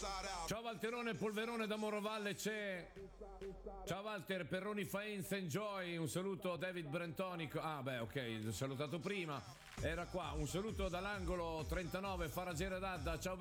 Ciao Valterone Polverone da Morovalle c'è. Ciao Walter, Perroni Faenza Enjoy, un saluto a David Brentonico. Ah beh, ok, l'ho salutato prima. Era qua, un saluto dall'angolo 39 Faragera Dadda. Ciao